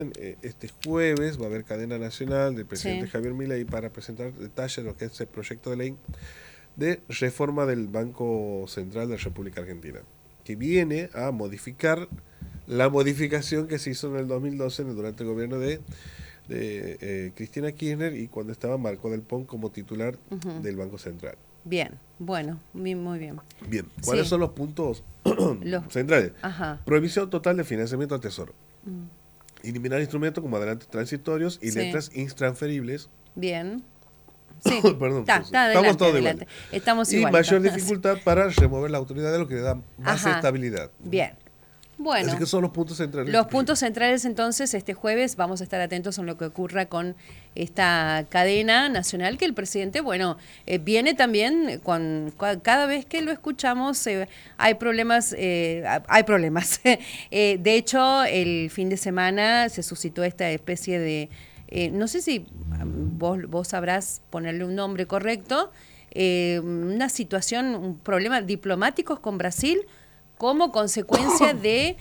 Este jueves va a haber cadena nacional del presidente Javier Milei para presentar detalles de lo que es el proyecto de ley de reforma del Banco Central de la República Argentina, que viene a modificar la modificación que se hizo en el 2012 durante el gobierno de Cristina Kirchner y cuando estaba Marco del Pont como titular del Banco Central. Bien, bueno, muy bien. Bien, ¿cuáles son los puntos centrales? Prohibición total de financiamiento al Tesoro. Eliminar instrumentos como adelantos transitorios y letras intransferibles. Bien. Sí, perdón, estamos todos adelante. Estamos igual. Y mayor dificultad para remover la autoridad de lo que le da más estabilidad. Bien. Bueno, así que son los puntos centrales. Los puntos centrales, entonces, este jueves vamos a estar atentos en lo que ocurra con esta cadena nacional que el presidente, viene también cada vez que lo escuchamos hay problemas. De hecho, el fin de semana se suscitó esta especie de, no sé si vos sabrás ponerle un nombre correcto, una situación, un problema diplomáticos con Brasil, como consecuencia de,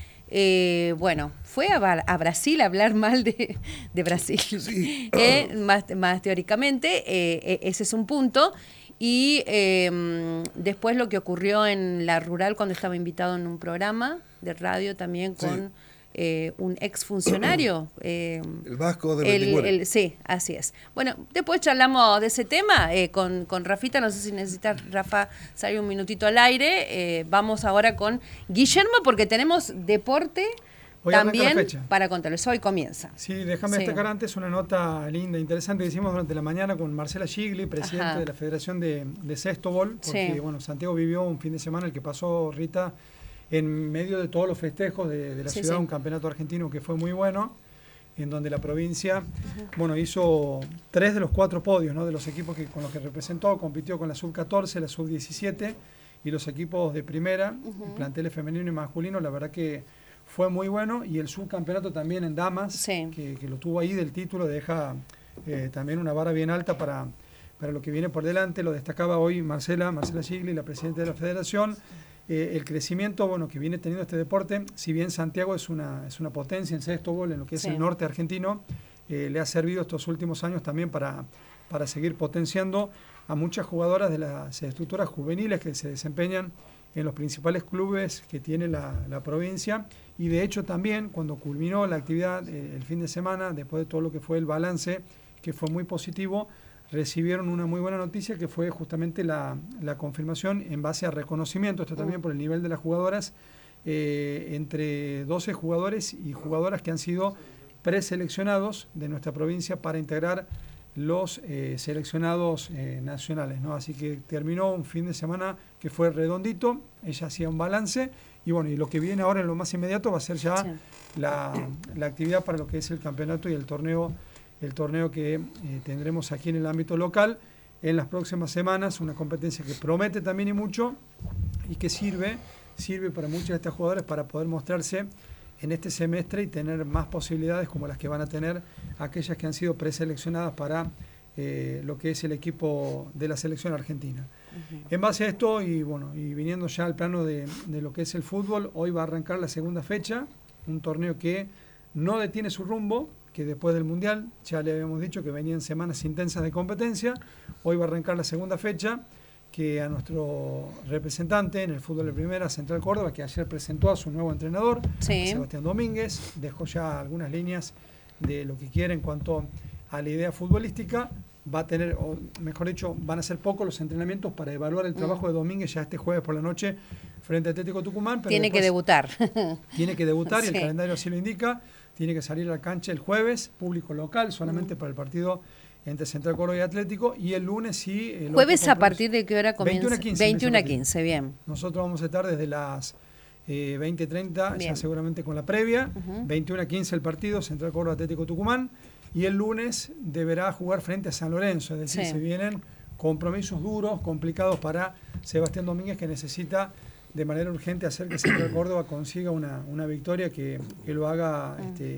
fue a Brasil a hablar mal de Brasil, sí. Más teóricamente, ese es un punto. Y después lo que ocurrió en La Rural cuando estaba invitado en un programa de radio también con un exfuncionario. El Vasco de Sí, así es. Bueno, después charlamos de ese tema con Rafita. No sé si necesitas, Rafa, salir un minutito al aire. Vamos ahora con Guillermo porque tenemos deporte hoy también para contarles. Hoy comienza. Sí, déjame destacar antes una nota linda, interesante que hicimos durante la mañana con Marcela Gigli, presidente de la Federación de Sextobol, porque Santiago vivió un fin de semana el que pasó, Rita, en medio de todos los festejos de la ciudad, un campeonato argentino que fue muy bueno, en donde la provincia hizo 3 de los 4 podios, ¿no?, de los equipos con los que representó, compitió con la sub-14, la sub-17 y los equipos de primera, planteles femenino y masculino. La verdad que fue muy bueno, y el subcampeonato también en damas, que lo tuvo ahí del título, deja también una vara bien alta para lo que viene por delante. Lo destacaba hoy Marcela Gigli, la presidenta de la federación. El crecimiento que viene teniendo este deporte, si bien Santiago es una potencia en sextobol, en lo que es el norte argentino, le ha servido estos últimos años también para seguir potenciando a muchas jugadoras de las estructuras juveniles que se desempeñan en los principales clubes que tiene la provincia. Y de hecho también cuando culminó la actividad el fin de semana, después de todo lo que fue el balance, que fue muy positivo, recibieron una muy buena noticia, que fue justamente la confirmación en base a reconocimiento, esto también por el nivel de las jugadoras, entre 12 jugadores y jugadoras que han sido preseleccionados de nuestra provincia para integrar los seleccionados nacionales, ¿no? Así que terminó un fin de semana que fue redondito. Ella hacía un balance y y lo que viene ahora en lo más inmediato va a ser ya la actividad para lo que es el campeonato y el torneo que tendremos aquí en el ámbito local en las próximas semanas, una competencia que promete también y mucho, y que sirve para muchas de estas jugadoras para poder mostrarse en este semestre y tener más posibilidades como las que van a tener aquellas que han sido preseleccionadas para lo que es el equipo de la selección argentina. En base a esto y viniendo ya al plano de lo que es el fútbol, hoy va a arrancar la segunda fecha, un torneo que no detiene su rumbo, que después del Mundial ya le habíamos dicho que venían semanas intensas de competencia. Hoy va a arrancar la segunda fecha, que a nuestro representante en el fútbol de primera, Central Córdoba, que ayer presentó a su nuevo entrenador, Sebastián Domínguez, dejó ya algunas líneas de lo que quiere en cuanto a la idea futbolística. Va a tener, o mejor dicho, van a ser pocos los entrenamientos para evaluar el trabajo de Domínguez ya este jueves por la noche frente a Atlético Tucumán. Pero tiene que debutar. Tiene que debutar y el calendario así lo indica. Tiene que salir a la cancha el jueves, público local, solamente para el partido entre Central Córdoba y Atlético, y el lunes sí. ¿Jueves a partir de qué hora comienza? 21 a 15, bien. Nosotros vamos a estar desde las 20:30, ya seguramente con la previa. 21 a 15 el partido, Central Córdoba Atlético Tucumán, y el lunes deberá jugar frente a San Lorenzo, es decir, se vienen compromisos duros, complicados para Sebastián Domínguez, que necesita de manera urgente hacer que Central Córdoba consiga una victoria que lo haga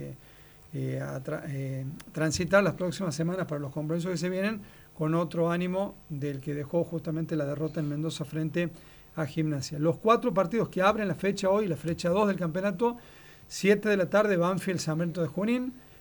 transitar las próximas semanas para los compromisos que se vienen con otro ánimo del que dejó justamente la derrota en Mendoza frente a Gimnasia. Los 4 partidos que abren la fecha hoy, la fecha 2 del campeonato: 7 de la tarde, Banfield San Benito de Junín;